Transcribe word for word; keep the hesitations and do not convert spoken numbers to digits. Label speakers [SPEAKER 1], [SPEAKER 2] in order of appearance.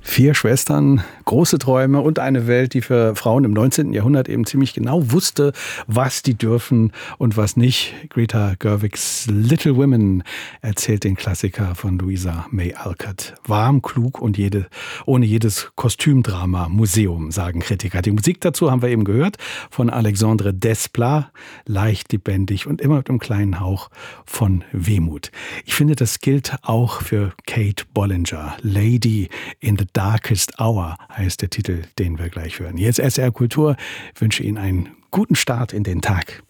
[SPEAKER 1] Vier Schwestern, große Träume und eine Welt, die für Frauen im neunzehnten. Jahrhundert eben ziemlich genau wusste, was die dürfen und was nicht. Greta Gerwigs Little Women erzählt den Klassiker von Louisa May Alcott. Warm, klug und jede, ohne jedes Kostümdrama Museum, sagen Kritiker. Die Musik dazu haben wir eben gehört von Alexandre Desplat, leicht lebendig und immer mit einem kleinen Hauch von Wehmut. Ich finde, das gilt auch für Kate Bollinger. Lady in the Darkest Hour heißt der Titel, den wir gleich hören. Jetzt S R Kultur. Ich wünsche Ihnen einen guten Start in den Tag.